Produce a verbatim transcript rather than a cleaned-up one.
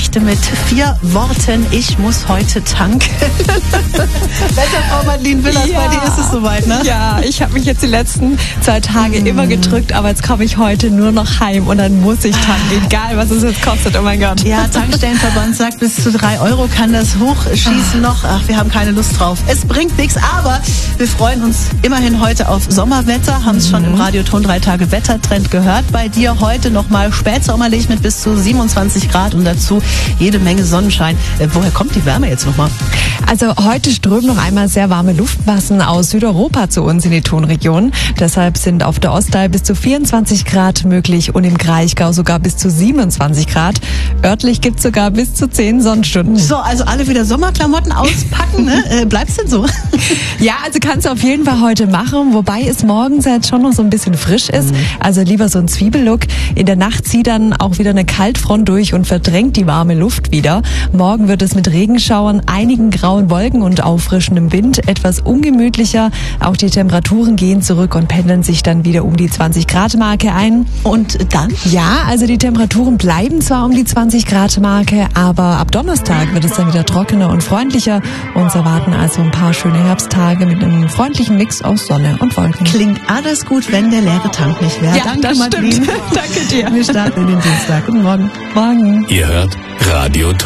Geschichte mit vier Worten. Ich muss heute tanken. Wetterfrau Madeline Willers, ja. Bei dir ist es soweit, ne? Ja, ich habe mich jetzt die letzten zwei Tage mm. immer gedrückt, aber jetzt komme ich heute nur noch heim und dann muss ich tanken, egal was es jetzt kostet, oh mein Gott. Ja, Tankstellenverband sagt, bis zu drei Euro kann das hochschießen noch. Ach, wir haben keine Lust drauf. Es bringt nichts, aber wir freuen uns immerhin heute auf Sommerwetter, haben es mhm. schon im Radioton drei Tage Wettertrend gehört. Bei dir heute nochmal spätsommerlich mit bis zu siebenundzwanzig Grad und dazu jede Menge Sonnenschein. Äh, woher kommt die Wärme jetzt nochmal? Also heute strömen noch einmal sehr warme Luftmassen aus Südeuropa zu uns in die Tonregion. Deshalb sind auf der Ostalb bis zu vierundzwanzig Grad möglich und im Kraichgau sogar bis zu siebenundzwanzig Grad. Örtlich gibt es sogar bis zu zehn Sonnenstunden. So, also alle wieder Sommerklamotten auspacken, ne? Äh, bleibt's denn so? Ja, also kannst du auf jeden Fall heute machen, wobei es morgens jetzt schon noch so ein bisschen frisch ist. Mhm. Also lieber so ein Zwiebellook. In der Nacht zieht dann auch wieder eine Kaltfront durch und verdrängt die warme Luft wieder. Morgen wird es mit Regenschauern, einigen grauen Wolken und auffrischendem Wind etwas ungemütlicher. Auch die Temperaturen gehen zurück und pendeln sich dann wieder um die zwanzig Grad Marke ein. Und dann? Ja, also die Temperaturen bleiben zwar um die zwanzig Grad Marke, aber ab Donnerstag wird es dann wieder trockener und freundlicher. Uns erwarten also ein paar schöne Herbsttage mit einem freundlichen Mix aus Sonne und Wolken. Klingt alles gut, wenn der leere Tank nicht wäre. Ja, Danke, das Madeline. Danke dir. Wir starten in den Dienstag. Guten Morgen. Morgen. Ihr hört Radio